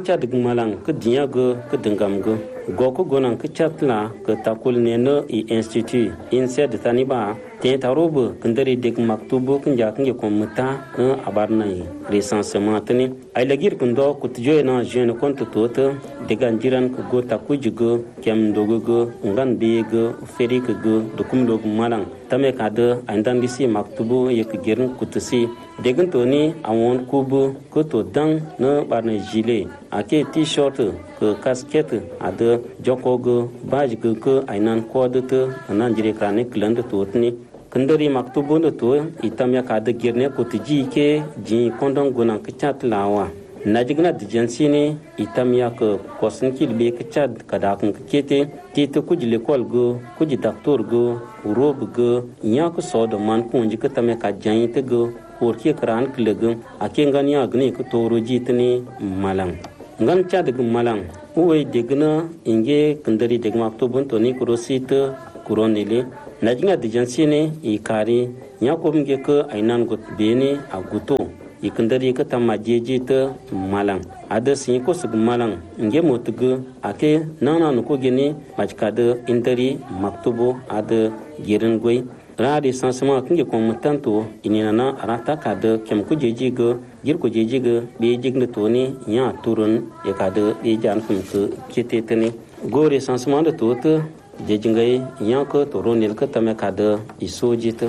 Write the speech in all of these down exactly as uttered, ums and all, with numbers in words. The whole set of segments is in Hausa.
cha dig malang ke dinya go ke dengam go go ko gonan ke chatla ke takul ne no i institute inse de taniba te tarobu kendari dig maktubu kinja kinje komita ke abarnai recensement tani ay lagir kundo kutjo na jeune compte toto digan jiran ko go takujigo kem dogo go ngan bego ferik go dokum dog malang tame kada andan bisi maktubu yek girin kutusi degan toni awon kubu ko to dang no barna gilet ake t-shirt ke casquette ada jokogo baj ke ke ainan kode te nan jire krane kland to tni kendari maktubu no to itamya kada girne kutji ke ji kondong gonan ke chat lawa najigna dijansini itamya ke kosin kilbe ke chat kada kun kete tite kujile kolgo kuji doctor go rob go nya ko sodo man kunji ke tame ka jan te go porki kran klegum akengan ya gne ko toro jitni malang ngan cha de malang uwe degna inge kendari deg maktubun toni kurosita kuronile najinga dijansini ikari nya ko mge ko ainan got bene aguto ikendari ka tamajeje ta malang ada sin ko sug malang nge motugo ake nana no ko gene majkada indari maktubo ada gerin goy radi sansama kinge ko mutanto inina arata kada kem ko jeje go gir ko jeje go be jigne toni nya turun e kada be jan kun ko keteteni gore sansama da tota jejingai nya ko toronel ka tame kada isojita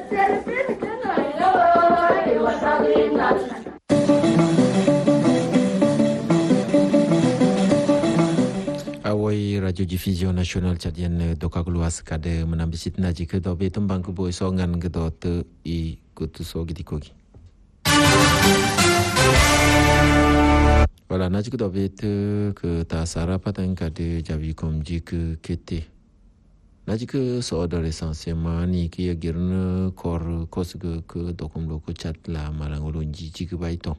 Awai Radio Diffusion Nasional Tchadienne Dokagluas kade menambisit naji ke dobe tembang ke boy songan ke dote I kutu so gidi kogi. Wala naji ke dobe te ke tasara patang kade javi komji ke kete. Naji ke soodor essentiellement ni ki agirna kor kosge ke dokum loko chat la malang ulunji ji ke baito.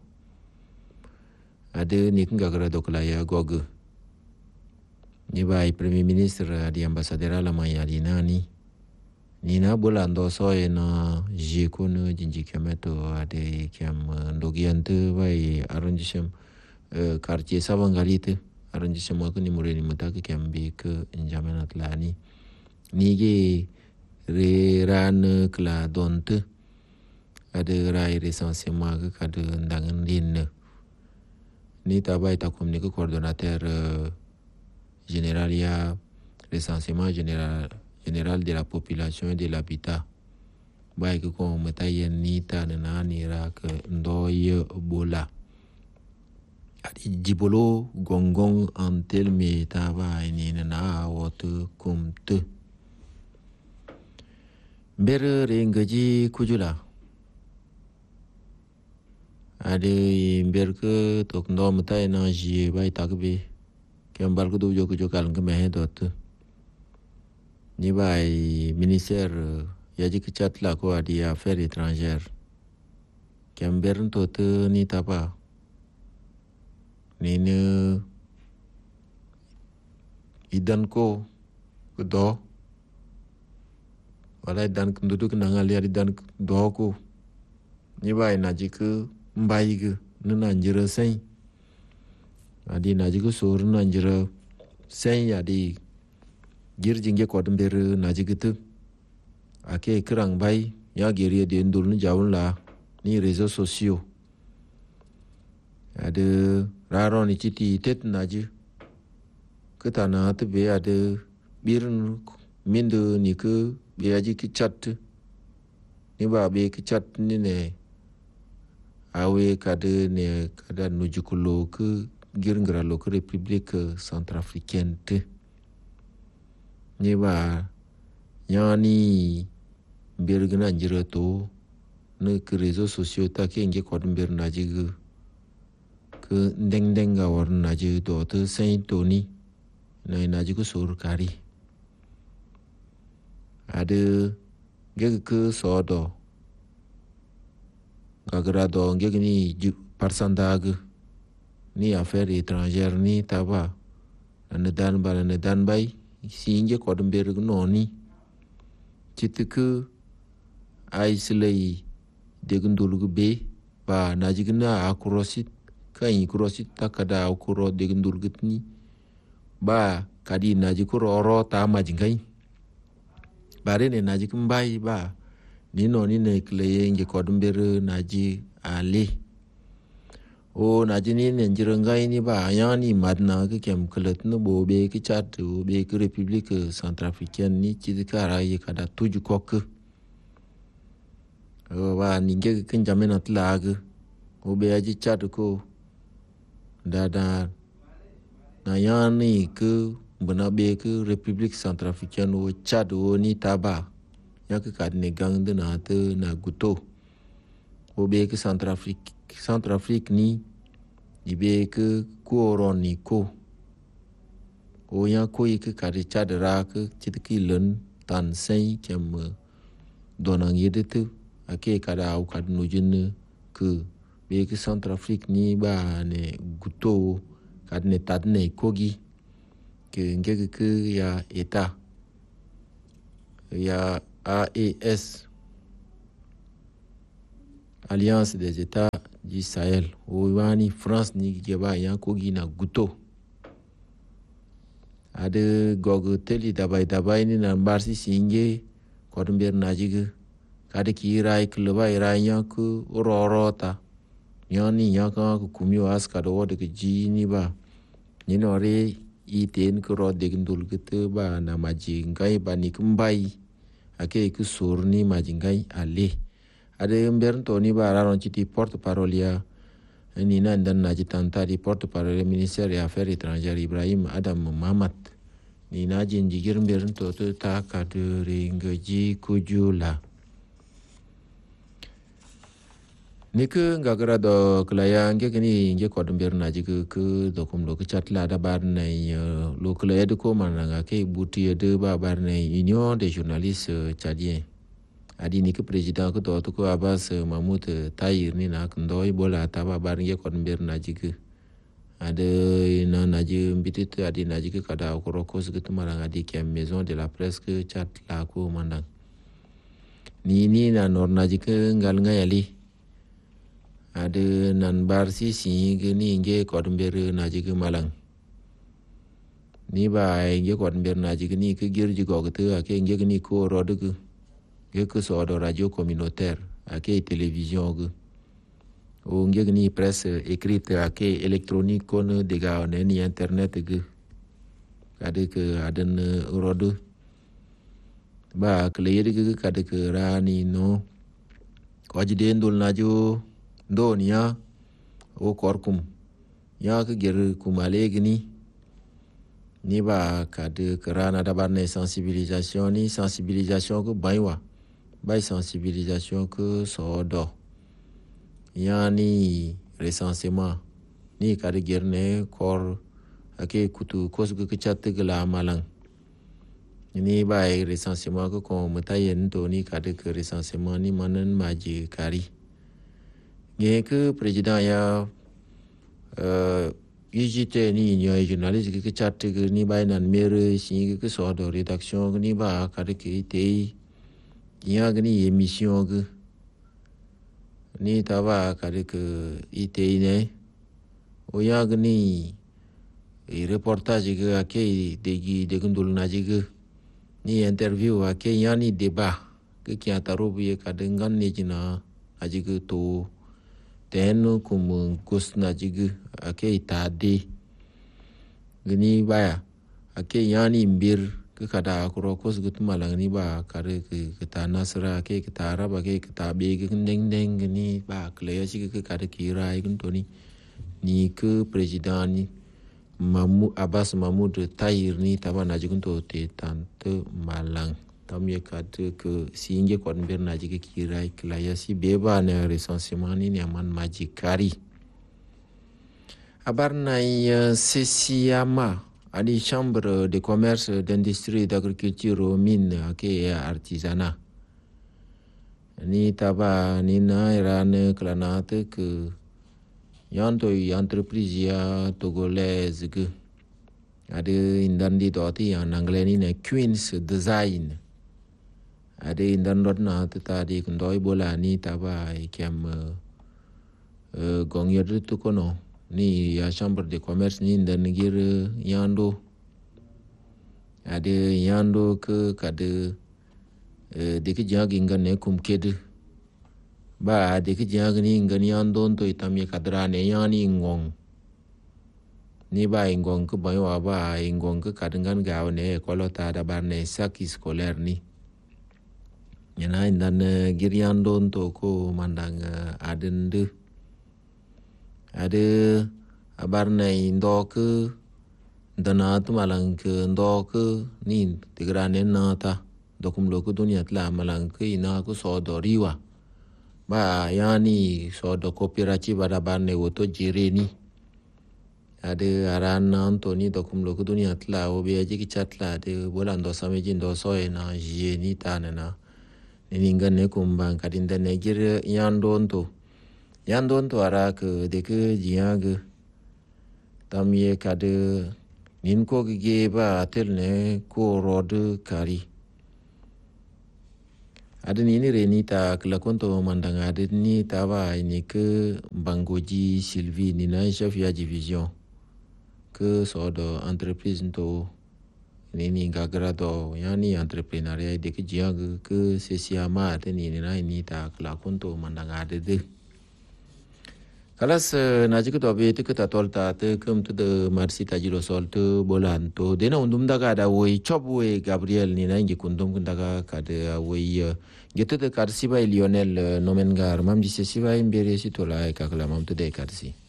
Ada ni kenggak doklaya goge. Ni bai Premier Ministre di Ambassadeur Alamanya di nani ni na bolando soe na jiko no jinji kemeto ade kem ndogiante bai arrondissement quartier Savangalite arrondissement ko ni mureni matake kembe ke njamena tlani ni ge re ran kla donte ade rai recensement ke kade ndangan din ni tabai ta communique coordonnateur Généralia, recensement général, général de la population et de l'habitat. Baik ko metayen nita na nira ke ndoye bola. Adi jibolo gongong antel me taba ini na wotu kumte. Bere rengaji kujula. Ade berke tok ndo metayen na ji bai takbe. Kembal ko dujo ko jokal ngame dot ni bai ministère yaji ki chatla ko adi affaires étrangères kember to te ni tapa ni ne idan ko do wala dan nduduk nangal ya dan do ko ni bai naji ko mbai ge nuna njira sai adi naji ko sur na njira sen ya di girjinge ko dum ber naji gitu ake krang bai ya geri de ndul ni jawun la ni réseaux sociaux ade raro ni chiti tet naji kata na te be ade birn mindu ni ke be aji ki chat ni ba be ki chat ni ne awe kade ne kada nujukulo ke girngra lo ke République centrafricaine te ni ba yani bergna njira to ne ke réseaux sociaux ta ke nge ko ber naji ge ke ndeng ndeng ga war naji do te saint toni na naji ko sur kari ade ge ke sodo gagra do nge ni parsandag ni affaires étrangères ni taba na dan bala na dan bay singe ko dum ber no ni citik ay slay de gundul be ba najigna akrosit kai kuro sita kada kuro degundul gitni ba kadi naji kuro ro ta majingai bare ne naji kumbai ba ni no ni ne kleye nge kodumber naji ale o naji ni ne njirangai ni ba yani madna ke kem klet no bo be ke chat o be ke République centrafricaine ni chidikara ye kada tuju kok o ba ninge ke njamena tlag o be aji chat ko dada na yani ke bana be ke République centrafricaine o Chad o ni taba ya ke kadne gang de na te na guto o be ke Centrafrique Centrafrique ni ibe ke koron ni ko o ya ko ke kade Chad ra ke chitki len tan sei kem donang yedete ake kada au kad nujin ke be ke Centrafrique ni ba ne guto kadne tadne kogi ke ngeke ke ya eta ya A E S Alliance des États du Sahel o wani France ni ke ba ya kogi na guto ade gogo teli dabai dabai ni na barsi singe kodumber najige kade ki rai kluba rai ya ku rorota yani ya ka ku kumyo aska do de ji ni ba ni no re iten ko ro de ndul gete ba na maji ngai ba ni kumbai ake ku surni maji ngai ale ade mber to ni ba ron chiti porte parole ya ni na ndan na jitanta di porte parole ministère des affaires étrangères Ibrahim Adam Mohamed ni na jin jigir mber to to ta ka de ringaji kujula Nika ngagara do klaya nge kini nge kodumber na jiga ke dokum do ke chatla da bar nei lo klaya de ko mananga ke buti de ba bar nei Union des journalistes tchadiens adi ni ke president ko do to ko Abbas Mahmoud Tahir ni na ndoi bola ta ba bar nge kodumber na jiga ade na na ji bitit adi na jiga kada ko ro ko su ke maranga di ke maison de la presse ke chatla ko mandang ni ni na nor na jiga ngal ngayali ada nan barsi si gini nge kodumber na jiga malang ni ba nge kodumber na jiga ni ke girji gogte ake nge gini ko rodug ge ke so do radio communautaire ake télévision ge o nge gini presse écrite ake électronique kon dega ne ni internet ge kade ke aden rodu ba kle yede ge kade ke rani no wajide ndul najo do niya o korkum ya ke ger kumale gini ni ba kade karana da barne sensibilisation ni sensibilisation ko baywa bay sensibilisation ko sodo ya ni recensement ni kade gerne kor ake kutu kosgu ke chatte gla malang ni bay recensement ko ko mutayen to ni kade ke recensement ni manan maji kari nge ke president ya uh, ijite ni nyo journaliste ke chat ke ni ba nan mere si ke so do rédaction ni ba ka de ke te ya ni émission ke ni ta ba ka de ke ite ne o ya ni e reportage ke ake de gi de gundul na ji ke ni interview ake ya ni débat ke ki atarobu ye ka de ngan ni jina aji ke to tenu kum kus na jigu ake itade gini baya ake yani mbir ke kada akuro kos gut malang ni ba kare ke kita nasra ke kita arab ke kita be ke neng neng gini ba kleya sik ke kada kira ikun toni ni ke president ni Mamu Abbas Mahmoud Tahir ni taba na jigun to te tante malang tam ye kade ke singe kon ber na jige kirai klaya si beba ne recensement ni aman majikari abar na Sesiama ani chambre de commerce d'industrie d'agriculture mine ake artisanat ni taba ni na irane klanate ke yanto entreprise ya togolaise ke ade indandi doti en anglais ni ne Queen's Design ade indan rod na tadi kundoi bola ni taba ikem uh, gong yodu tu kono ni ya chambre de commerce ni ndan gir yando ade yando ke kade de ke jagi ngane kum kede ba de ke jagi ni ngan yando to itam ye kadrane yani ngong ni ba ingong ke bayo ba ingong ke kadangan gaw ne kolota da bar ne saki scolaire ni yana ndan gir yando to ko mandang adende ade abarna indo ke dana tu malang ke ndo ke ni tigrane nata dokum lo ku dunia tla malang ke ina ku so do riwa ba yani so do kopirachi bada barne woto jireni ade arana antoni dokum lo ku dunia tla obi aji ki chatla de bolando sameji ndo so ena jeni tanana ni ngane kumbang kadinda negir yandonto yandonto ara ke de ke jiang tamye kade ninko ge ba telne ko rod kari adini ni renita kla konto mandanga adini tawa ini ke bangoji Sylvie ni na chef ya division ke sodo entreprise to ni ni gagrado yani entrepreneuria de ke jiag ke sesiama adini ni na ini ta kla konto mandanga adede kalas naji to be te ta tolta te kum to de marsi tajilo sol to bolan to dena undum daga da woi chop woi Gabriel ni na ngi kundum daga kada woi gete de karsi bay Lionel nomen gar mam di se si bay mbere si to la ka kala mam to de karsi